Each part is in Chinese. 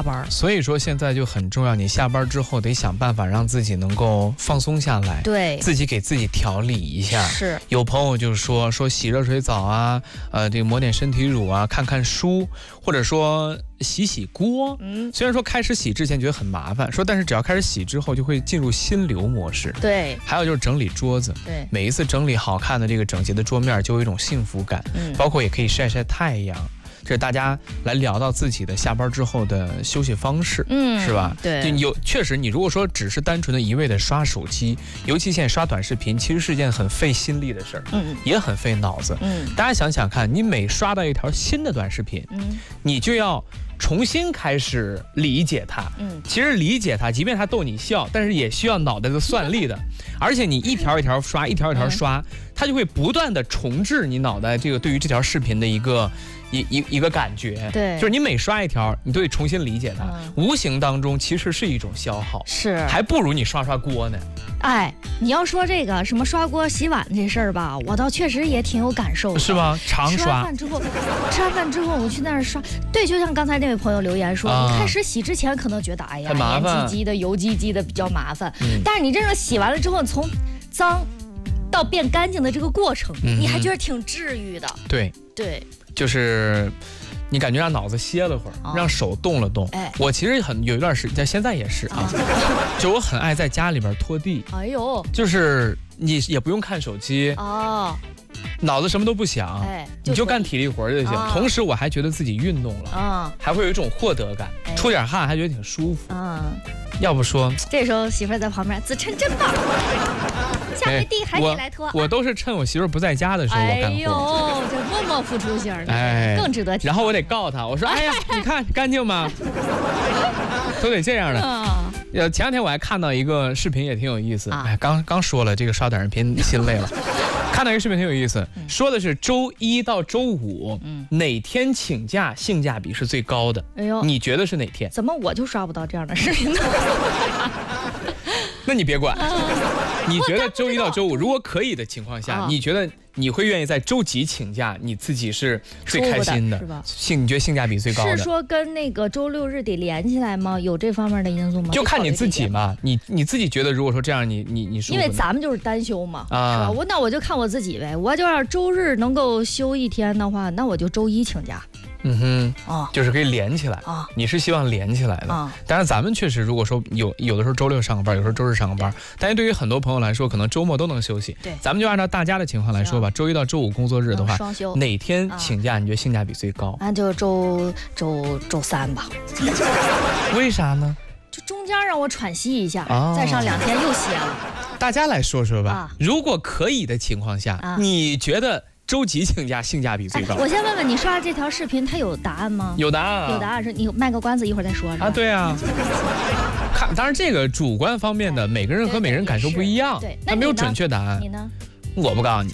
班。 所以说现在就很重要，你下班之后得想办法让自己能够放松下来， 对， 自己给自己调理一下。 是， 有朋友就说洗热水澡啊，这个抹点身体乳啊，看看书，或者说洗锅。虽然说开始洗之前觉得很麻烦，但是只要开始洗之后就会进入心流模式。 对， 还有就是整理桌子， 对， 每一次整理好看的这个整洁的桌面就有一种幸福感。包括也可以晒晒太阳。这是大家来聊到自己的下班之后的休息方式，是吧？ 对， 确实，你如果说只是单纯的一味的刷手机，尤其现在刷短视频，其实是一件很费心力的事儿，也很费脑子。大家想想看，你每刷到一条新的短视频，你就要重新开始理解它。其实理解它，即便它逗你笑，但是也需要脑袋的算力的。而且你一条一条刷，一条一条刷，它就会不断的重置你脑袋这个对于这条视频的一个感觉。 对， 就是你每刷一条，你都得重新理解它，无形当中其实是一种消耗， 是， 还不如你刷锅呢。 哎，你要说这个什么刷锅洗碗这事儿吧，我倒确实也挺有感受的， 是吧？常刷。 吃完饭之后我去那儿刷，对，就像刚才那位朋友留言说，你开始洗之前可能觉得哎呀， 很麻烦， 黏唧唧的、油唧唧的比较麻烦，但是你这种洗完了之后，从脏到变干净的这个过程，你还觉得挺治愈的。 对，就是你感觉让脑子歇了会儿，让手动了动。我其实有一段时间，现在也是啊，就我很爱在家里边拖地。 哎呦， 就是你也不用看手机脑子什么都不想，你就干体力活就行。同时我还觉得自己运动了，还会有一种获得感，出点汗还觉得挺舒服。要不说这时候媳妇儿在旁边，子琛真棒，下回地还得来拖。 我都是趁我媳妇儿不在家的时候我干活。 哎呦，这默默付出型的，更值得提。 然后我得告她，我说哎呀，你看干净吗？都得这样的。前两天我还看到一个视频，也挺有意思。刚说了这个刷短视频心累了。看到一个视频挺有意思，说的是周一到周五哪天请假性价比是最高的。哎呦，你觉得是哪天？ 怎么我就刷不到这样的视频呢？ 那你别管，你觉得周一到周五如果可以的情况下，你觉得你会愿意在周几请假？你自己是最开心的， 是吧？ 你觉得性价比最高的？ 是说跟那个周六日得连起来吗？有这方面的因素吗？ 就看你自己嘛，你自己觉得如果说这样，你舒服。 因为咱们就是单休嘛，是吧？那我就看我自己呗。我就要周日能够休一天的话，那我就周一请假。 就是可以连起来你是希望连起来的当然咱们确实如果说有的时候周六上个班，有时候周日上个班，但是对于很多朋友来说，可能周末都能休息。 对， 咱们就按照大家的情况来说吧，周一到周五工作日的话， 双休， 哪天请假你觉得性价比最高？ 那就周三吧。 为啥呢？ 就中间让我喘息一下，再上2天又歇了。 大家来说说吧，如果可以的情况下，你觉得周几请假性价比最高？ 我先问问你，刷这条视频它有答案吗？ 有答案， 有答案是你卖个关子，一会儿再说。 对啊。当然这个主观方面的，每个人和每个人感受不一样，它没有准确答案。 你呢？ 我不告诉你，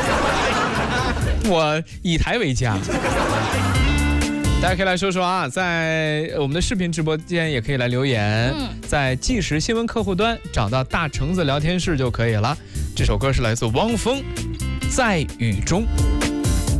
我以台为家。大家可以来说说啊，在我们的视频直播间也可以来留言，在即时新闻客户端找到大橙子聊天室就可以了。这首歌是来自汪峰，在雨中。